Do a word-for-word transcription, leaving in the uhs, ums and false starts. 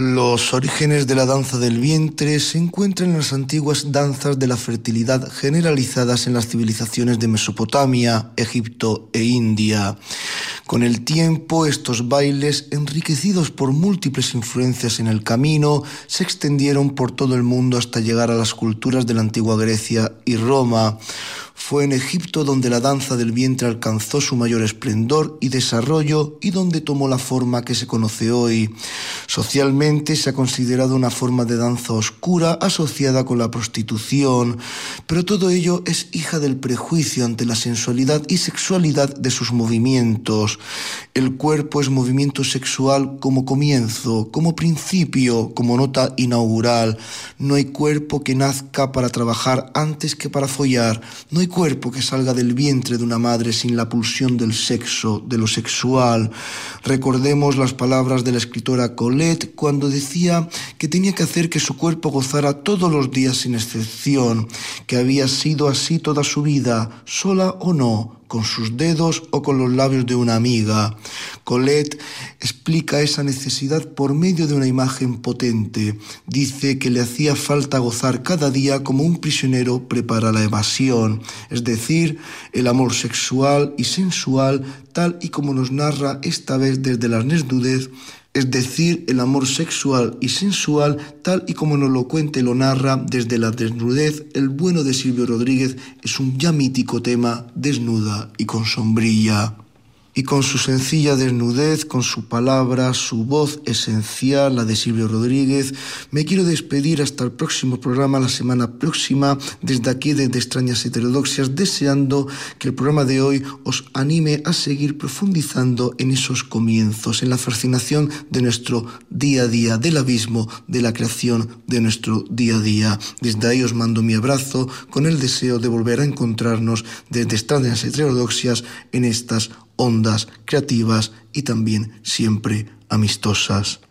Los orígenes de la danza del vientre se encuentran en las antiguas danzas de la fertilidad generalizadas en las civilizaciones de Mesopotamia, Egipto e India. Con el tiempo, estos bailes, enriquecidos por múltiples influencias en el camino, se extendieron por todo el mundo hasta llegar a las culturas de la antigua Grecia y Roma. Fue en Egipto donde la danza del vientre alcanzó su mayor esplendor y desarrollo y donde tomó la forma que se conoce hoy. Socialmente se ha considerado una forma de danza oscura asociada con la prostitución, pero todo ello es hija del prejuicio ante la sensualidad y sexualidad de sus movimientos. El cuerpo es movimiento sexual como comienzo, como principio, como nota inaugural. No hay cuerpo que nazca para trabajar antes que para follar. No hay cuerpo que salga del vientre de una madre sin la pulsión del sexo, de lo sexual. Recordemos las palabras de la escritora Colette cuando decía que tenía que hacer que su cuerpo gozara todos los días sin excepción, que había sido así toda su vida, sola o no, con sus dedos o con los labios de una amiga. Colette explica esa necesidad por medio de una imagen potente. Dice que le hacía falta gozar cada día como un prisionero prepara la evasión, es decir, el amor sexual y sensual tal y como nos narra esta vez desde la desnudez, es decir, el amor sexual y sensual, tal y como nos lo cuenta y lo narra desde la desnudez, el bueno de Silvio Rodríguez es un ya mítico tema, Desnuda y con sombrilla. Y con su sencilla desnudez, con su palabra, su voz esencial, la de Silvio Rodríguez, me quiero despedir hasta el próximo programa, la semana próxima, desde aquí, desde Extrañas Heterodoxias, deseando que el programa de hoy os anime a seguir profundizando en esos comienzos, en la fascinación de nuestro día a día, del abismo de la creación de nuestro día a día. Desde ahí os mando mi abrazo con el deseo de volver a encontrarnos desde Extrañas Heterodoxias en estas ondas creativas y también siempre amistosas.